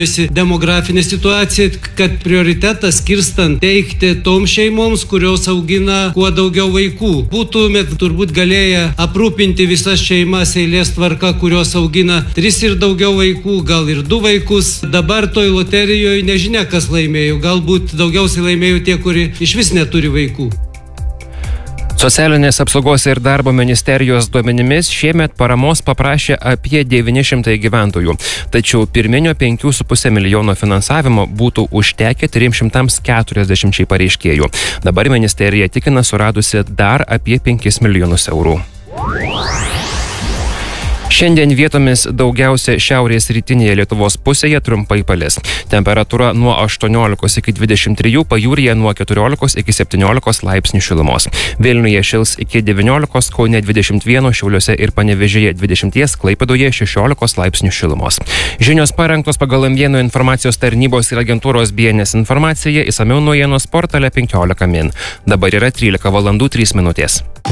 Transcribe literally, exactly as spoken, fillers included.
Demografinė situacija, kad prioritetas skirstant teikti toms šeimoms, kurios augina kuo daugiau vaikų. Būtumėt turbūt galėję aprūpinti visas šeimas eilės tvarka, kurios augina tris ir daugiau vaikų, gal ir du vaikus. Dabar toj loterijoje nežinia, kas laimėjo. Galbūt daugiausiai laimėjo tie, kurie iš vis neturi vaikų. Socialinės apsaugos ir darbo ministerijos duomenimis šiemet paramos paprašė apie devyni šimtai gyventojų. Tačiau pirminio penkių su puse milijono finansavimo būtų užtekę trims šimtams keturiasdešimčiai pareiškėjų. Dabar ministerija tikina suradusi dar apie penkis milijonus eurų. Šiandien vietomis daugiausia šiaurės rytinėje Lietuvos pusėje trumpai palis. Temperatūra nuo aštuoniolikos iki dvidešimt trijų, pajūryje nuo keturiolikos iki septyniolikos laipsnių šilumos. Vilniuje šils iki devyniolikos, Kaune dvidešimt vieno, Šiauliuose ir Panevėžyje dvidešimt, Klaipėdoje šešiolikos laipsnių šilumos. Žinios parengtos pagal M vieno informacijos tarnybos ir agentūros B N S informaciją, išsamiau naujienos portale penkiolika min. Dabar yra trylika valandų trys minutės.